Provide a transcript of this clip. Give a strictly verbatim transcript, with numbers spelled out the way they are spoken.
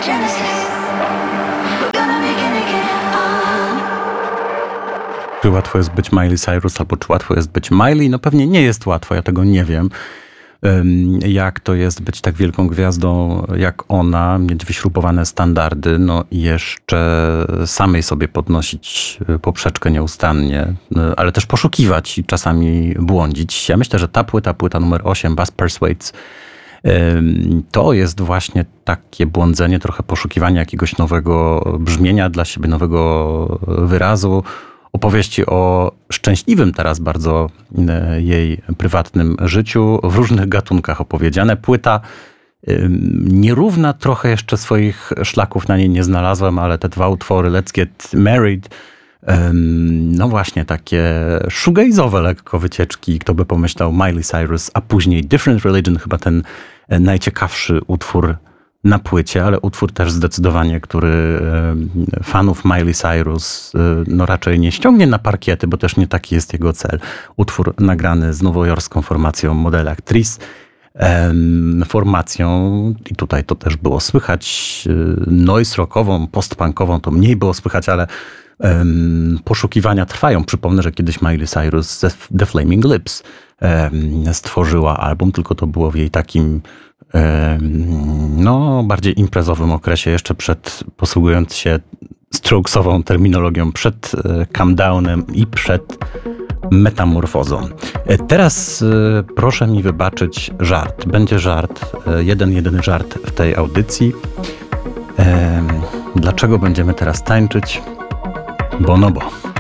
Czy łatwo jest być Miley Cyrus, albo czy łatwo jest być Miley? No pewnie nie jest łatwo, ja tego nie wiem. Jak to jest być tak wielką gwiazdą jak ona, mieć wyśrubowane standardy, no i jeszcze samej sobie podnosić poprzeczkę nieustannie, ale też poszukiwać i czasami błądzić. Ja myślę, że ta płyta, płyta numer osiem, Buzz Persuades, to jest właśnie takie błądzenie, trochę poszukiwanie jakiegoś nowego brzmienia dla siebie, nowego wyrazu. Opowieści o szczęśliwym teraz bardzo jej prywatnym życiu, w różnych gatunkach opowiedziane. Płyta nierówna, trochę jeszcze swoich szlaków na niej nie znalazłem, ale te dwa utwory, Let's Get Married, no właśnie takie shoegaze'owe lekko wycieczki, kto by pomyślał, Miley Cyrus, a później Different Religion, chyba ten najciekawszy utwór na płycie, ale utwór też zdecydowanie, który fanów Miley Cyrus no raczej nie ściągnie na parkiety, bo też nie taki jest jego cel. Utwór nagrany z nowojorską formacją Model Actrice, formacją, i tutaj to też było słychać, noise rockową, postpunkową to mniej było słychać, ale um, poszukiwania trwają. Przypomnę, że kiedyś Miley Cyrus ze The Flaming Lips um, stworzyła album, tylko to było w jej takim no, bardziej imprezowym okresie, jeszcze przed, posługując się strokesową terminologią, przed calm downem i przed metamorfozą. Teraz proszę mi wybaczyć żart. Będzie żart, jeden, jedyny żart w tej audycji. Dlaczego będziemy teraz tańczyć? Bo no bo.